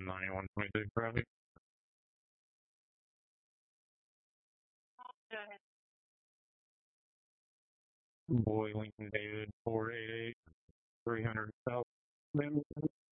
9126 traffic. Boy Lincoln David 488 300 South.